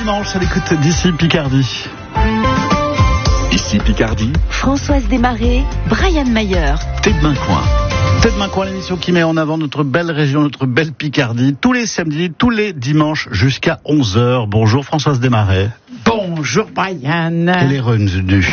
dimanche à l'écoute d'ici Picardie. Ici Picardie. Françoise Desmarais, Brian Mayer. Tête main coin. Tête main coin, l'émission qui met en avant notre belle région, notre belle Picardie, tous les samedis, tous les dimanches jusqu'à 11h. Bonjour Françoise Desmarais. Bonjour Brian. Elle est revenue.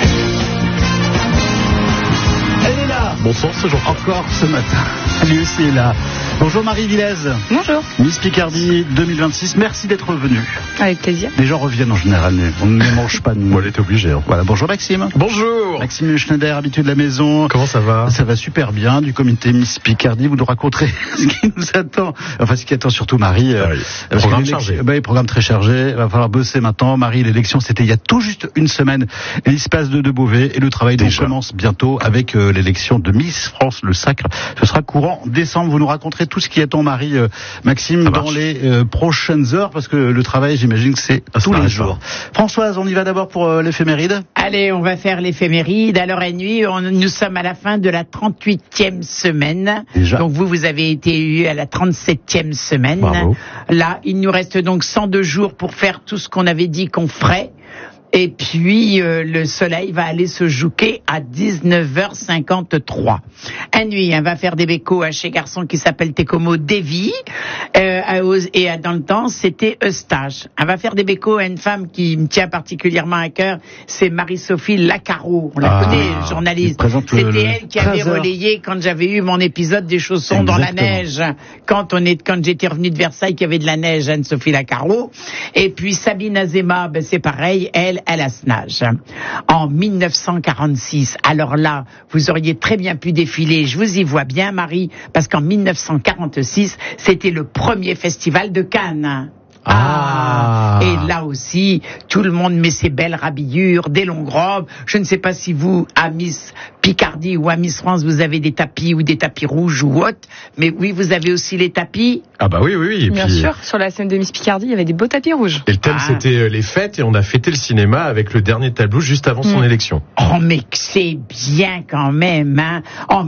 Elle est là. Bonsoir ce jour. Encore ce matin. Lui aussi est là. Bonjour Marie Villez. Bonjour. Miss Picardie 2026. Merci d'être revenue. Avec plaisir. Les gens reviennent en général. On ne les mange pas, nous. On est obligé. Hein. Voilà. Bonjour Maxime. Bonjour. Maxime Schneider, habitué de la maison. Comment ça va? Ça va super bien. Du comité Miss Picardie, vous nous raconterez ce qui nous attend. Enfin, ce qui attend surtout Marie. Programme chargé. Programme très chargé. Il va falloir bosser maintenant. Marie, l'élection, c'était il y a tout juste une semaine. L'espace de Beauvais. Et le travail donc commence bientôt avec l'élection de Miss France, le Sacre. Ce sera courant décembre. Vous nous raconterez tout ce qui attend Marie, Maxime, dans les prochaines heures, parce que le travail, j'imagine que c'est tous les jours. Françoise, on y va d'abord pour l'éphéméride. Allez, on va faire l'éphéméride. À l'heure et nuit, nous sommes à la fin de la 38e semaine. Déjà. Donc vous avez été élu à la 37e semaine. Bravo. Là, il nous reste donc 102 jours pour faire tout ce qu'on avait dit qu'on ferait. Et puis, le soleil va aller se jouer à 19h53. À nuit, on va faire des bécos à chez garçon qui s'appelle Tekomo Devi. Et dans le temps, c'était Eustache. On va faire des bécos à une femme qui me tient particulièrement à cœur. C'est Marie-Sophie Lacaro. On la connaît, journaliste. C'était elle qui avait relayé quand j'avais eu mon épisode des chaussons dans la neige. Quand j'étais revenu de Versailles, qu'il y avait de la neige, Anne-Sophie Lacaro. Et puis Sabine Azema, ben c'est pareil. Elle a snage. En 1946, alors là, vous auriez très bien pu défiler, je vous y vois bien, Marie, parce qu'en 1946, c'était le premier festival de Cannes. Et là aussi, tout le monde met ses belles rhabillures, des longues robes. Je ne sais pas si vous, à Miss Picardie ou à Miss France, vous avez des tapis ou des tapis rouges ou autres. Mais oui, vous avez aussi les tapis. Ah bah oui. Et Bien puis, sûr, sur la scène de Miss Picardie, il y avait des beaux tapis rouges. Et le thème c'était les fêtes et on a fêté le cinéma avec le dernier tableau juste avant son élection. Oh, mais que c'est bien quand même, hein. En